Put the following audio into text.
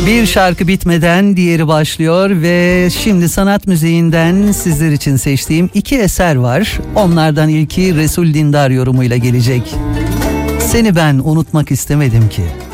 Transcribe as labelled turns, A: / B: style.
A: Bir şarkı bitmeden diğeri başlıyor ve şimdi sanat müziğinden sizler için seçtiğim 2 eser var. Onlardan ilki Resul Dindar yorumuyla gelecek. Seni ben unutmak istemedim ki.